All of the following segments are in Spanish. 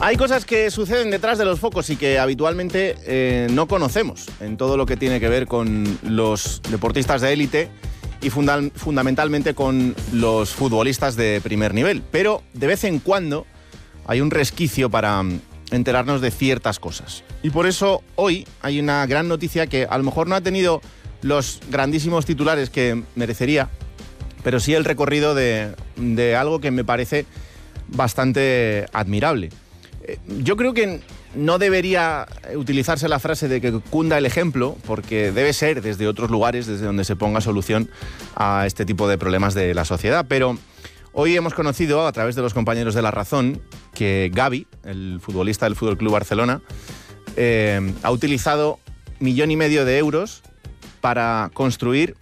Hay cosas que suceden detrás de los focos y que habitualmente no conocemos en todo lo que tiene que ver con los deportistas de élite y fundamentalmente con los futbolistas de primer nivel. Pero de vez en cuando hay un resquicio para enterarnos de ciertas cosas. Y por eso hoy hay una gran noticia que a lo mejor no ha tenido los grandísimos titulares que merecería, pero sí el recorrido de algo que me parece bastante admirable. Yo creo que no debería utilizarse la frase de que cunda el ejemplo, porque debe ser desde otros lugares desde donde se ponga solución a este tipo de problemas de la sociedad. Pero hoy hemos conocido, a través de los compañeros de La Razón, que Gavi, el futbolista del FC Barcelona, ha utilizado 1,5 millones de euros para construir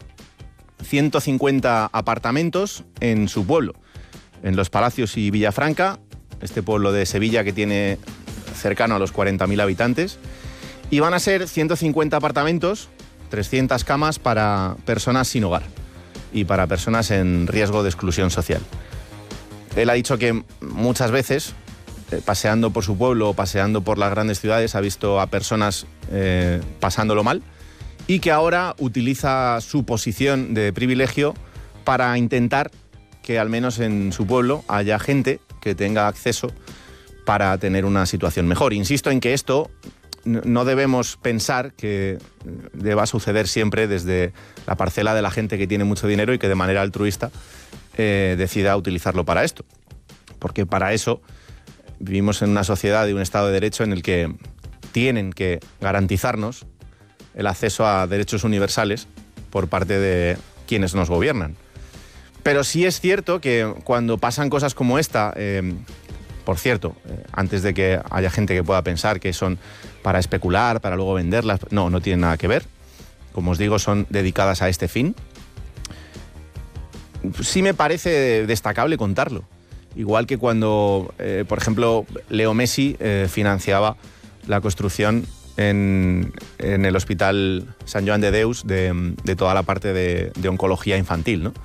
150 apartamentos en su pueblo, en Los Palacios y Villafranca, este pueblo de Sevilla que tiene cercano a los 40.000 habitantes, y van a ser 150 apartamentos, 300 camas para personas sin hogar y para personas en riesgo de exclusión social. Él ha dicho que muchas veces, paseando por su pueblo o paseando por las grandes ciudades, ha visto a personas pasándolo mal y que ahora utiliza su posición de privilegio para intentar que al menos en su pueblo haya gente que tenga acceso para tener una situación mejor. Insisto en que esto no debemos pensar que deba suceder siempre desde la parcela de la gente que tiene mucho dinero y que de manera altruista decida utilizarlo para esto. Porque para eso vivimos en una sociedad y un Estado de Derecho en el que tienen que garantizarnos el acceso a derechos universales por parte de quienes nos gobiernan. Pero sí es cierto que cuando pasan cosas como esta, por cierto, antes de que haya gente que pueda pensar que son para especular, para luego venderlas, no tienen nada que ver. Como os digo, son dedicadas a este fin. Sí me parece destacable contarlo. Igual que cuando, por ejemplo, Leo Messi financiaba la construcción en el Hospital Sant Joan de Deus de toda la parte de oncología infantil, ¿no?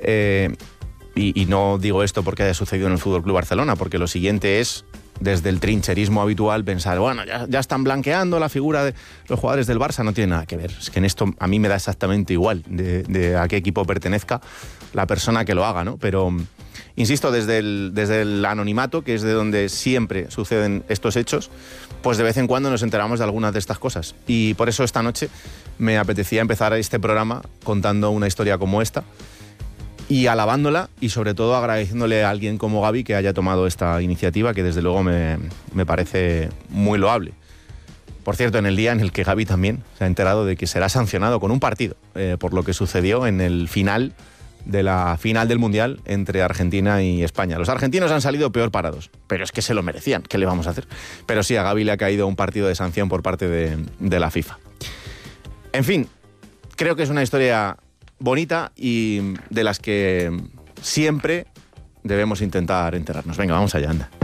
Y no digo esto porque haya sucedido en el FC Barcelona, porque lo siguiente es, desde el trincherismo habitual, pensar, bueno, ya están blanqueando la figura de los jugadores del Barça. No tiene nada que ver. Es que en esto a mí me da exactamente igual de a qué equipo pertenezca la persona que lo haga, ¿no? Pero, insisto, desde el anonimato, que es de donde siempre suceden estos hechos, pues de vez en cuando nos enteramos de algunas de estas cosas. Y por eso esta noche me apetecía empezar este programa contando una historia como esta y alabándola y sobre todo agradeciéndole a alguien como Gavi que haya tomado esta iniciativa, que desde luego me parece muy loable. Por cierto, en el día en el que Gavi también se ha enterado de que será sancionado con un partido por lo que sucedió en el final de la final del Mundial entre Argentina y España. Los argentinos han salido peor parados, pero es que se lo merecían. ¿Qué le vamos a hacer? Pero sí, a Gavi le ha caído un partido de sanción por parte de la FIFA. En fin, creo que es una historia bonita y de las que siempre debemos intentar enterarnos. Venga, vamos allá, anda.